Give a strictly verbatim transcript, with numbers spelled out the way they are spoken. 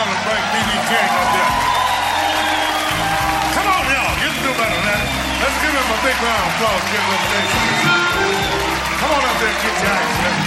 down and bring B B King up here. Come on, y'all. You can do better than that. Let's give him a big round of applause. Give him a Come on up there and get your act together.